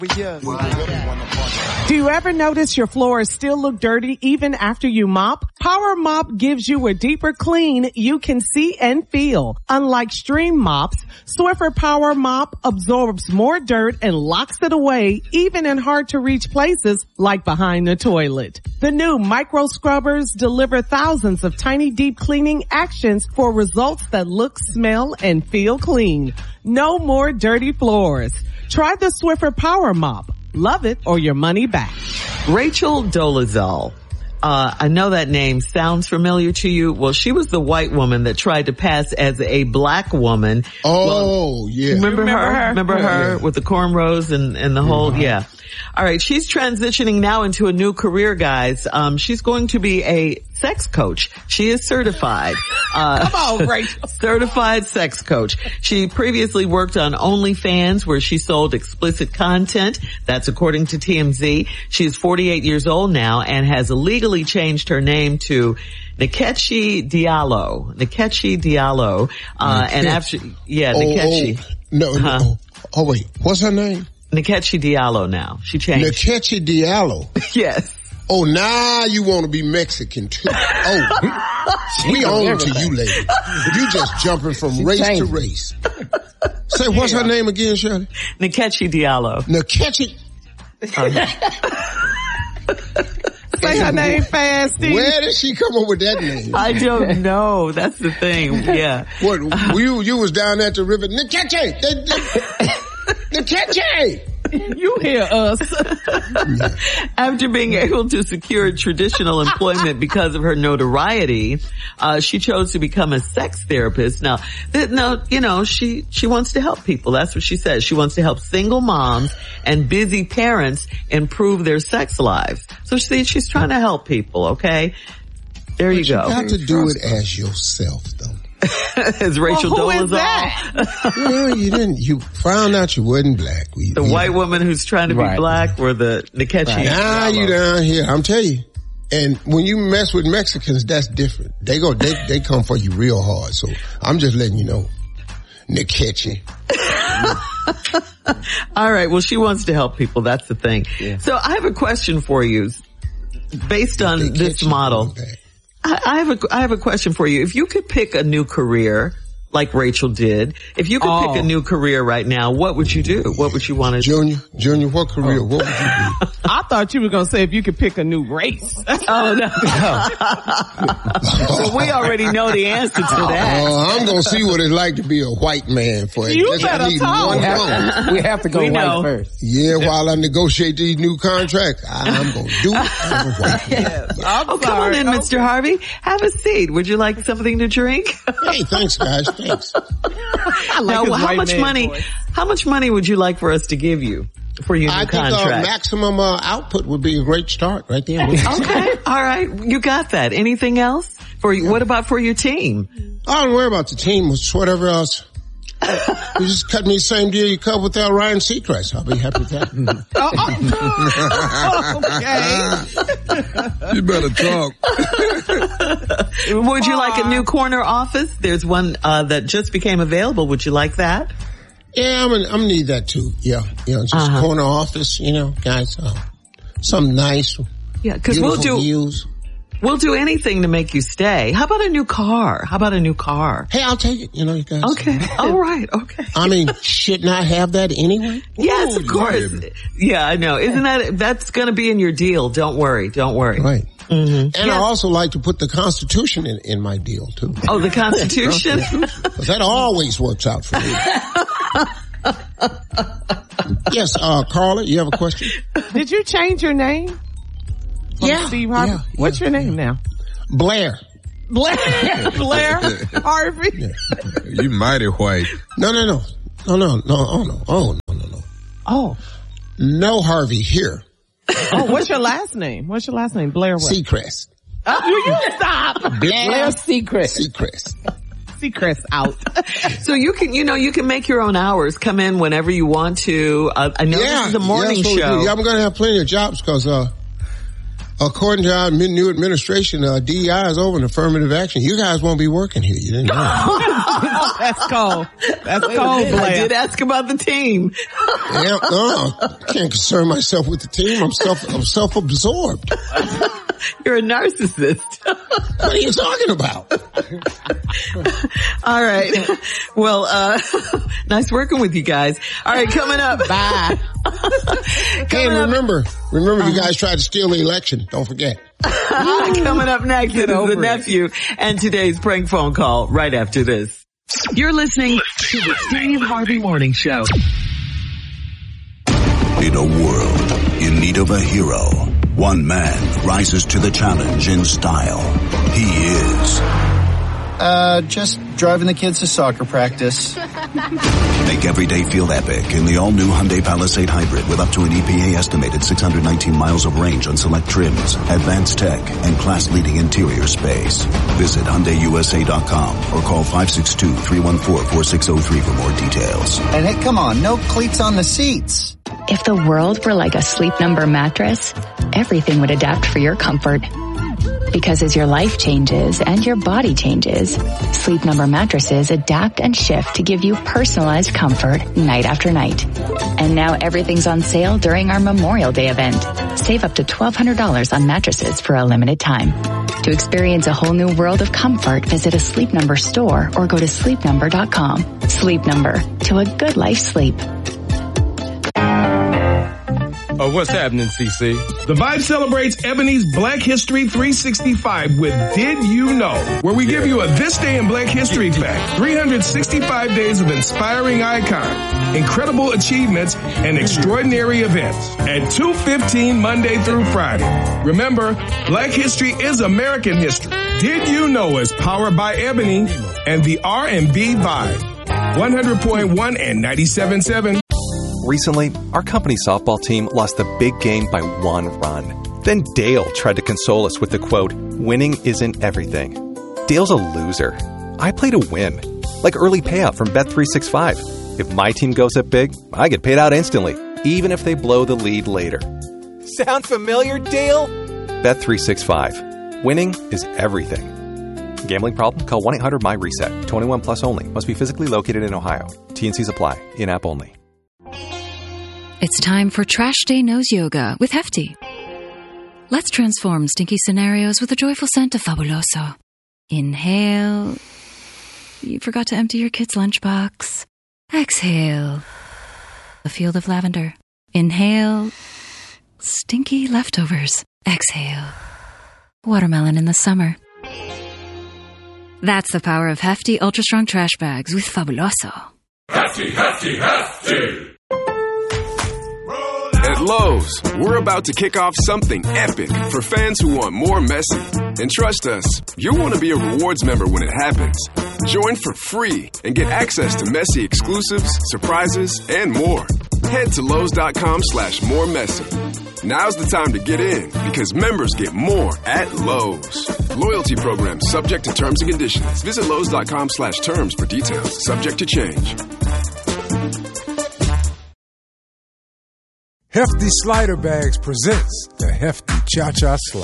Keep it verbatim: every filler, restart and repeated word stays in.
Do you ever notice your floors still look dirty even after you mop? Power Mop gives you a deeper clean you can see and feel. Unlike stream mops, Swiffer Power Mop absorbs more dirt and locks it away even in hard to reach places like behind the toilet. The new micro scrubbers deliver thousands of tiny deep cleaning actions for results that look, smell, and feel clean. No more dirty floors. Try the Swiffer Power Mop. Love it or your money back. Rachel Dolezal. Uh, I know that name sounds familiar to you. Well, she was the white woman that tried to pass as a black woman. Oh, well, yeah. Remember, remember her? her? Remember yeah, her yeah. with the cornrows and, and the whole, mm-hmm. yeah. All right. She's transitioning now into a new career, guys. Um, she's going to be a sex coach. She is certified. Uh, Come on, Rachel. certified sex coach. She previously worked on OnlyFans where she sold explicit content. That's according to T M Z. She's forty-eight years old now and has illegally changed her name to Nkechi Diallo. Nkechi Diallo. Uh, and after, yeah, oh, Nkechi. Oh, no, uh-huh. no. Oh, wait. What's her name? Nkechi Diallo now. She changed. Nkechi Diallo. Yes. Oh, now you want to be Mexican too. Oh, we on to you, lady. You just jumping from she race changed. to race. Say, what's yeah. her name again, Shirley? Nkechi Diallo. Nkechi. Uh-huh. Say her name fast, Steve. Where did she come up with that name? I don't know. That's the thing. Yeah. What, you, you was down at the river. Nkechi! Nkechi! You hear us. After being able to secure traditional employment because of her notoriety, uh, she chose to become a sex therapist. Now, th- no, you know, she, she wants to help people. That's what she says. She wants to help single moms and busy parents improve their sex lives. So she, she's trying to help people, okay? There but you go. You got to do it as yourself, though. As Rachel well, who Dolezal. is that? Well, you didn't. You found out you wasn't black. We, the we, white woman who's trying to right. be black, or the Nkechi. Right. Now you down here. I'm telling you. And when you mess with Mexicans, that's different. They go. They they come for you real hard. So I'm just letting you know, Nkechi. All right. Well, she wants to help people. That's the thing. Yeah. So I have a question for you, based on Nkechi this model. I have a, I have a question for you. If you could pick a new career, like Rachel did, if you could oh. pick a new career right now, what would you do? What would you want to do? Junior, Junior, what career? Oh. What would you do? I thought you were going to say if you could pick a new race. Oh, no. So we already know the answer to that. Uh, I'm going to see what it's like to be a white man for it. You better talk. We have to, we have to go we white know. first. Yeah, while I negotiate these new contracts, I'm going to do it as a white man. Yes, I'm oh, sorry. come on in, okay. Mister Harvey. Have a seat. Would you like something to drink? Hey, thanks, guys. Thanks. I like now, his how white much man money, voice. how much money would you like for us to give you for your new I think contract? uh, maximum uh, output would be a great start right there. Okay. All right. You got that. Anything else? For you? What about for your team? I don't worry about the team. It's whatever else. You just cut me the same deal you cut with uh, Ryan Seacrest. I'll be happy with that. Okay. You better talk. Would you like a new corner office? There's one uh that just became available. Would you like that? Yeah, I'm gonna, I'm gonna need that too. Yeah, yeah, just Uh-huh. corner office, you know, guys. Uh, something nice. Yeah, because we'll do views. we'll do anything to make you stay. How about a new car? How about a new car? Hey, I'll take it. You know, you guys. Okay. All right. Okay. I mean, shouldn't I have that anyway? Yes, of Ooh, course. yeah. Yeah, I know. Isn't that that's going to be in your deal? Don't worry. Don't worry. Right. Mm-hmm. And Yeah. I also like to put the Constitution in, in my deal too. Oh, the Constitution. Because that always works out for me. Yes, uh, Carla, you have a question? Did you change your name? From Yeah, Steve Harvey? yeah, What's yeah, your name now? Blair. Blair. Blair Harvey. Yeah. You mighty white. No, no, no. No, no, no, oh no, oh no, no, no. Oh. No Harvey here. Oh, what's your last name? What's your last name? Blair what? Seacrest. Oh, will you stop? Blair Seacrest. Seacrest. Seacrest out. So you can, you know, you can make your own hours. Come in whenever you want to. Uh, I know Yeah, this is a morning yeah, so show. yeah, I'm going to have plenty of jobs because, uh, according to our new administration, uh, D E I is over in affirmative action. You guys won't be working here. You didn't know. That's cold. That's Wait cold, minute, I Blair. did ask about the team. Yeah, no, I can't concern myself with the team. I'm self, I'm self-absorbed. You're a narcissist. What are you talking about? All right. Well, uh, nice working with you guys. All right, coming up. Bye. Hey, remember, remember you guys tried to steal the election. Don't forget. Coming up next, it is over the it. nephew and today's prank phone call right after this. You're listening to the Steve Harvey Morning Show. In a world in need of a hero, one man rises to the challenge in style. He is... Uh, just driving the kids to soccer practice. Make every day feel epic in the all-new Hyundai Palisade Hybrid with up to an E P A-estimated six hundred nineteen miles of range on select trims, advanced tech, and class-leading interior space. Visit Hyundai U S A dot com or call five six two, three one four, four six zero three for more details. And hey, come on, no cleats on the seats. If the world were like a Sleep Number mattress, everything would adapt for your comfort. Because as your life changes and your body changes, Sleep Number mattresses adapt and shift to give you personalized comfort night after night. And now everything's on sale during our Memorial Day event. Save up to twelve hundred dollars on mattresses for a limited time. To experience a whole new world of comfort, visit a Sleep Number store or go to sleep number dot com. Sleep Number, to a good life sleep. Oh, what's happening, C C? The Vibe celebrates Ebony's Black History three sixty-five with Did You Know? Where we give you a This Day in Black History fact. three hundred sixty-five days of inspiring icons, incredible achievements, and extraordinary events at two fifteen Monday through Friday. Remember, Black History is American history. Did You Know is powered by Ebony and the R and B Vibe. one hundred point one and ninety-seven point seven. Recently, our company softball team lost the big game by one run. Then Dale tried to console us with the quote, "Winning isn't everything." Dale's a loser. I play to win. Like early payout from Bet three sixty-five. If my team goes up big, I get paid out instantly, even if they blow the lead later. Sound familiar, Dale? Bet three sixty-five. Winning is everything. Gambling problem? Call one eight hundred M Y reset. twenty-one plus only. Must be physically located in Ohio. T and Cs apply. In-app only. It's time for Trash Day Nose Yoga with Hefty. Let's transform stinky scenarios with a joyful scent of Fabuloso. Inhale. You forgot to empty your kid's lunchbox. Exhale. A field of lavender. Inhale. Stinky leftovers. Exhale. Watermelon in the summer. That's the power of Hefty Ultra Strong Trash Bags with Fabuloso. Hefty, Hefty, Hefty! At Lowe's, we're about to kick off something epic for fans who want more messy. And trust us, you'll want to be a rewards member when it happens. Join for free and get access to messy exclusives, surprises, and more. Head to Lowe's.com slash more messy. Now's the time to get in because members get more at Lowe's. Loyalty program subject to terms and conditions. Visit Lowe's.com slash terms for details. Subject to change. Hefty Slider Bags presents the Hefty Cha-Cha Slide.